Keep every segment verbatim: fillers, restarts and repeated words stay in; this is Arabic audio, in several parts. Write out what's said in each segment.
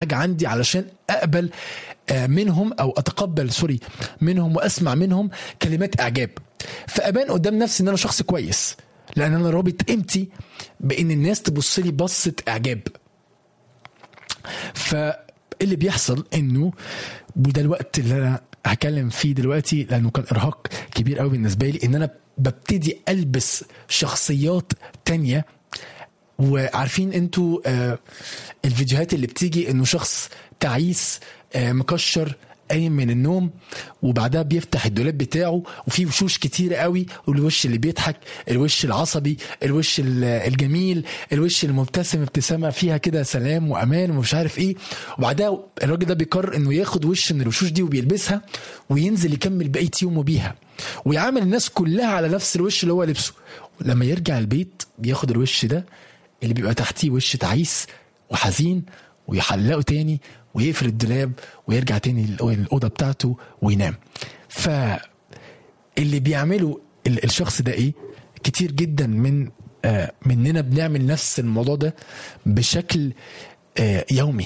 حاجة عندي علشان أقبل منهم أو أتقبل سوري منهم وأسمع منهم كلمات إعجاب، فأبان قدام نفسي إن أنا شخص كويس لأن أنا رابط قيمتي بإن الناس تبص لي بصة إعجاب. فاللي بيحصل إنه وده الوقت اللي أنا هكلم فيه دلوقتي لأنه كان إرهاق كبير قوي بالنسبة لي، إن أنا ببتدي ألبس شخصيات تانية. وعارفين انتوا آه الفيديوهات اللي بتيجي انه شخص تعيس آه مكشر قايم من النوم وبعدها بيفتح الدولاب بتاعه وفيه وشوش كتيرة قوي، والوش اللي بيضحك، الوش العصبي، الوش الجميل، الوش المبتسم ابتسامة فيها كده سلام وأمان ومش عارف ايه. وبعدها الراجل ده بيقرر انه ياخد وش من الوشوش دي وبيلبسها وينزل يكمل بقية يومه بيها ويعامل الناس كلها على نفس الوش اللي هو لبسه. لما يرجع البيت بياخد الوش ده اللي بيبقى تحتيه وش تعيس وحزين ويحلقه تاني ويقفل الدولاب ويرجع تاني الأوضة بتاعته وينام. فاللي بيعمله الشخص ده ايه؟ كتير جدا من آه مننا بنعمل نفس الموضوع ده بشكل آه يومي.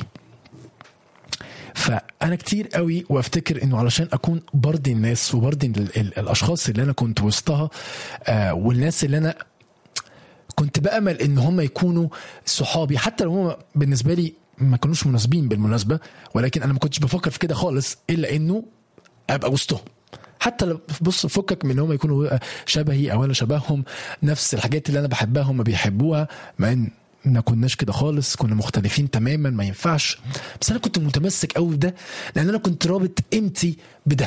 فأنا كتير قوي وافتكر انه علشان اكون برضي الناس وبرضي الاشخاص اللي انا كنت وسطها آه والناس اللي انا كنت بأمل ان هم يكونوا صحابي، حتى لو هم بالنسبة لي ما كانوش مناسبين بالمناسبة، ولكن انا ما كنتش بفكر في كده خالص الا انه ابقى وسطهم. حتى لو بص فكك من هم يكونوا شبهي او انا شبههم، نفس الحاجات اللي انا بحبها هم بيحبوها، مع ان ما كناش كده خالص، كنا مختلفين تماما ما ينفعش. بس انا كنت متمسك قوي بده لان انا كنت رابط قيمتي بده،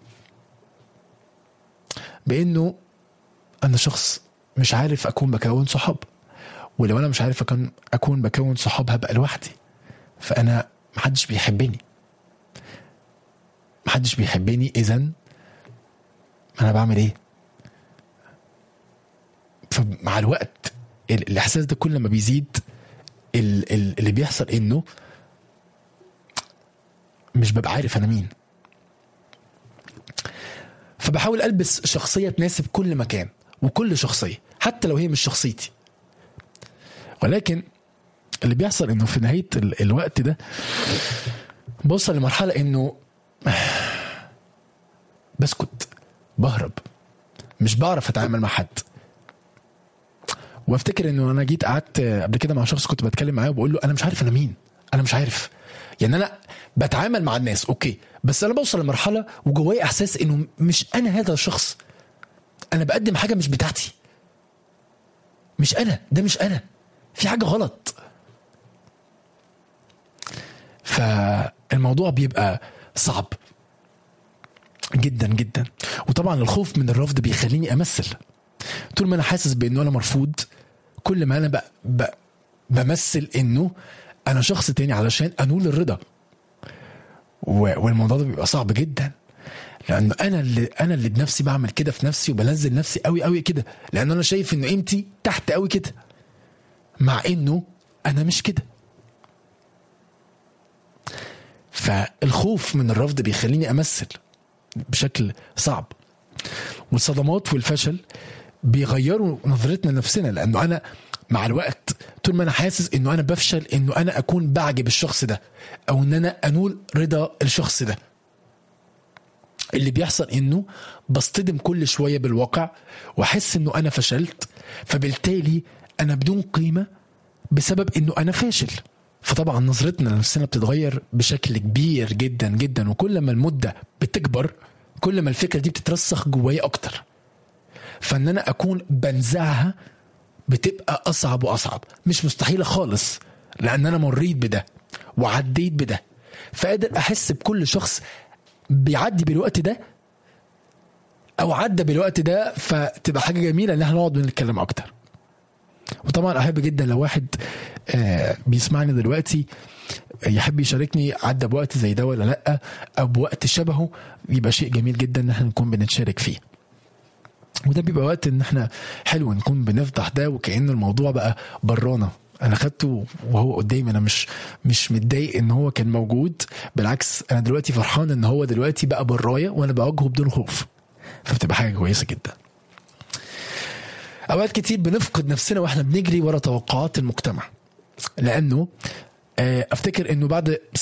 بانه انا شخص مش عارف اكون بكون صحاب، ولو انا مش عارف اكون اكون بكون صحاب هبقى لوحدي، فانا محدش بيحبني محدش بيحبني اذن انا بعمل ايه؟ فمع الوقت الاحساس ده كل ما بيزيد اللي بيحصل انه مش ببقى عارف انا مين، فبحاول البس شخصية تناسب كل مكان وكل شخصية حتى لو هي مش شخصيتي. ولكن اللي بيحصل انه في نهاية الوقت ده بوصل لمرحلة انه بسكت، بهرب، مش بعرف اتعامل مع حد. وافتكر انه انا جيت قعدت قبل كده مع شخص كنت بتكلم معاه وبقول له انا مش عارف انا مين، انا مش عارف. يعني انا بتعامل مع الناس اوكي، بس انا بوصل لمرحلة وجواي احساس انه مش انا هذا الشخص، انا بقدم حاجة مش بتاعتي، مش انا، ده مش انا، في حاجة غلط. فالموضوع بيبقى صعب جدا جدا. وطبعا الخوف من الرفض بيخليني امثل. طول ما انا حاسس بانه انا مرفوض، كل ما انا ب... ب... بمثل انه انا شخص تاني علشان انول الرضا. و... والموضوع ده بيبقى صعب جدا، لانه انا اللي انا اللي بنفسي بعمل كده في نفسي وبنزل نفسي قوي قوي كده، لان انا شايف انه قيمتي تحت قوي كده، مع انه انا مش كده. فالخوف من الرفض بيخليني امثل بشكل صعب. والصدمات والفشل بيغيروا نظرتنا لنفسنا، لانه انا مع الوقت طول ما انا حاسس انه انا بفشل انه انا اكون بعجب الشخص ده او ان انا انول رضا الشخص ده، اللي بيحصل انه بصطدم كل شوية بالواقع واحس انه انا فشلت، فبالتالي انا بدون قيمة بسبب انه انا فاشل. فطبعا نظرتنا لنفسنا بتتغير بشكل كبير جدا جدا، وكل ما المدة بتكبر كل ما الفكرة دي بتترسخ جوايا اكتر، فان انا اكون بنزعها بتبقى اصعب واصعب. مش مستحيلة خالص لان انا مريت بده وعديت بده، فقادر احس بكل شخص بيعدي بالوقت ده او عدى بالوقت ده، فتبقى حاجة جميلة ان احنا نقعد ونتكلم اكتر. وطبعا احب جدا لو واحد آه بيسمعني دلوقتي يحب يشاركني عدى بوقت زي ده ولا لا، او بوقت شبهه، يبقى شيء جميل جدا ان احنا نكون بنتشارك فيه. وده بيبقى وقت ان احنا حلو نكون بنفضح ده وكأن الموضوع بقى برانا. انا خدته وهو قدامي، انا مش مش متضايق ان هو كان موجود، بالعكس انا دلوقتي فرحان ان هو دلوقتي بقى برايا وانا بواجهه بدون خوف، فبتبقى حاجة كويسة جدا. اوقات كتير بنفقد نفسنا واحنا بنجري ورا توقعات المجتمع، لانه افتكر انه بعد